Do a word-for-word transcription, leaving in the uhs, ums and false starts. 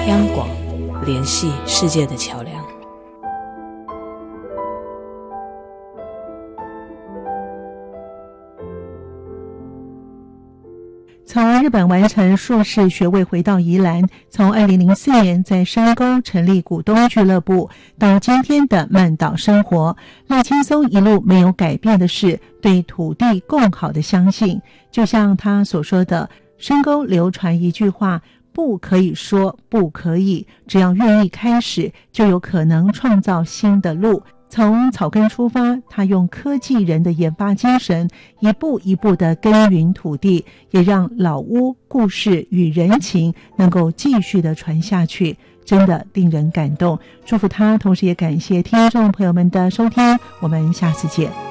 央广，联系世界的桥梁。 从日本完成硕士学位回到宜兰，从二零零四年在山沟成立股东俱乐部，到今天的曼岛生活，赖青松一路没有改变的是对土地共好的相信。就像他所说的，山沟流传一句话，不可以说不可以，只要愿意开始，就有可能创造新的路。从草根出发，他用科技人的研发精神，一步一步地耕耘土地，也让老屋故事与人情能够继续地传下去，真的令人感动。祝福他，同时也感谢听众朋友们的收听，我们下次见。